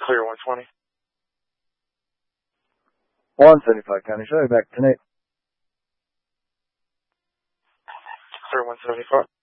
Clear 120. 175 County Show, back to Nate. Clear 175.